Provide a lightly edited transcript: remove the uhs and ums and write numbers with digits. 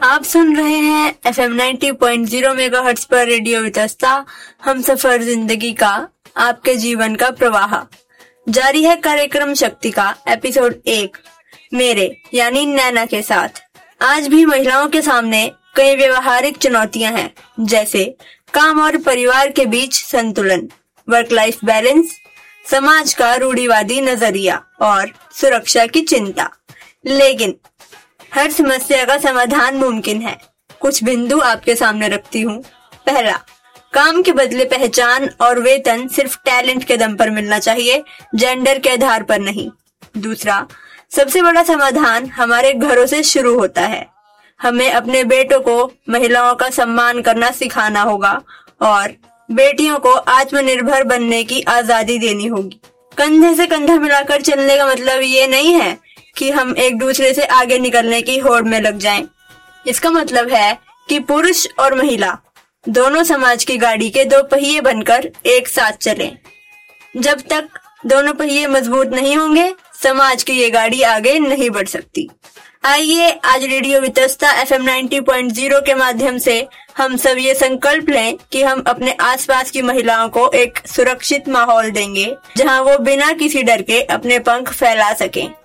आप सुन रहे हैं FM 90.0 मेगाहर्ट्ज पर रेडियो वितस्ता। हम सफर जिंदगी का, आपके जीवन का प्रवाह। जारी है कार्यक्रम शक्ति का एपिसोड 1 मेरे यानी नैना के साथ। आज भी महिलाओं के सामने कई व्यवहारिक चुनौतियां हैं, जैसे काम और परिवार के बीच संतुलन, वर्क लाइफ बैलेंस, समाज का रूढ़िवादी नजरिया और सुरक्षा की चिंता। लेकिन हर समस्या का समाधान मुमकिन है। कुछ बिंदु आपके सामने रखती हूँ। पहला, काम के बदले पहचान और वेतन सिर्फ टैलेंट के दम पर मिलना चाहिए, जेंडर के आधार पर नहीं। दूसरा, सबसे बड़ा समाधान हमारे घरों से शुरू होता है। हमें अपने बेटों को महिलाओं का सम्मान करना सिखाना होगा और बेटियों को आत्मनिर्भर बनने की आजादी देनी होगी। कंधे से कंधा मिलाकर चलने का मतलब ये नहीं है कि हम एक दूसरे से आगे निकलने की होड़ में लग जाएं। इसका मतलब है कि पुरुष और महिला दोनों समाज की गाड़ी के दो पहिए बनकर एक साथ चलें। जब तक दोनों पहिए मजबूत नहीं होंगे, समाज की ये गाड़ी आगे नहीं बढ़ सकती। आइए आज रेडियो वितस्ता FM 90.0 के माध्यम से हम सब ये संकल्प लें कि हम अपने आसपास की महिलाओं को एक सुरक्षित माहौल देंगे, जहां वो बिना किसी डर के अपने पंख फैला सकें।